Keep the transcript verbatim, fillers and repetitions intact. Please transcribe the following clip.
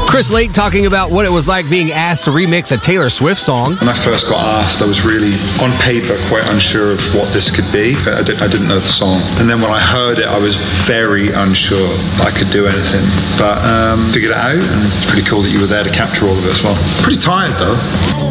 Chris Lake talking about what it was like being asked to remix a Taylor Swift song. When I first got asked, I was really, on paper, quite unsure of what this could be. I, did, I didn't know the song. And then when I heard it, I was very unsure I could do anything. But um, figured it out, and it's pretty cool that you were there to capture all of it as well. Pretty tired, though.